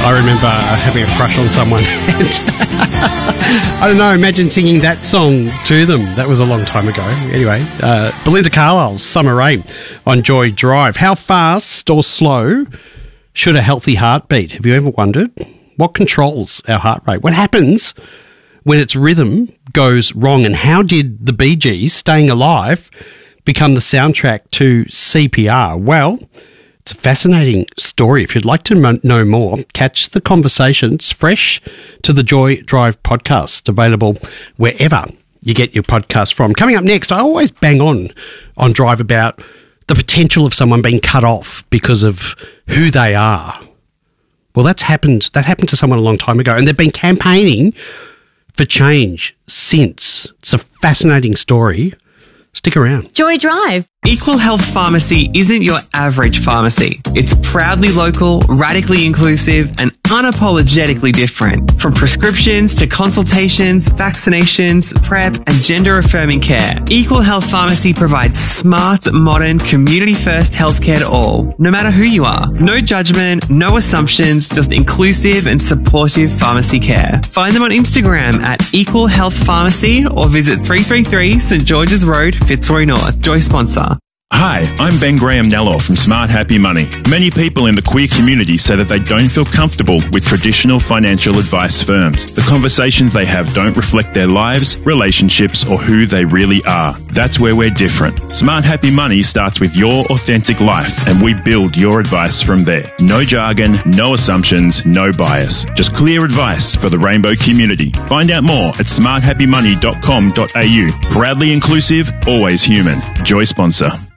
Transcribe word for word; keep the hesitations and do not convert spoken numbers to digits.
I remember having a crush on someone. And I don't know, imagine singing that song to them. That was a long time ago. Anyway, uh, Belinda Carlisle's Summer Rain on Joy Drive. How fast or slow should a healthy heart beat? Have you ever wondered? What controls our heart rate? What happens when its rhythm goes wrong? And how did the Bee Gees, Staying Alive, become the soundtrack to C P R? Well, it's a fascinating story. If you'd like to m- know more, catch the conversations fresh to the Joy Drive podcast, available wherever you get your podcast from. Coming up next, I always bang on on Drive about the potential of someone being cut off because of who they are. Well, that's happened. That happened to someone a long time ago, and they've been campaigning for change since. It's a fascinating story. Stick around. Joy Drive. Equal Health Pharmacy isn't your average pharmacy. It's proudly local, radically inclusive, and unapologetically different. From prescriptions to consultations, vaccinations, PrEP, and gender-affirming care, Equal Health Pharmacy provides smart, modern, community-first healthcare to all, no matter who you are. No judgment, no assumptions, just inclusive and supportive pharmacy care. Find them on Instagram at Equal Health Pharmacy or visit three thirty-three St George's Road, Fitzroy North. Joy sponsor. Hi, I'm Ben Graham Nello from Smart Happy Money. Many people in the queer community say that they don't feel comfortable with traditional financial advice firms. The conversations they have don't reflect their lives, relationships, or who they really are. That's where we're different. Smart Happy Money starts with your authentic life, and we build your advice from there. No jargon, no assumptions, no bias. Just clear advice for the rainbow community. Find out more at smart happy money dot com dot a u. Proudly inclusive, always human. Joy sponsor.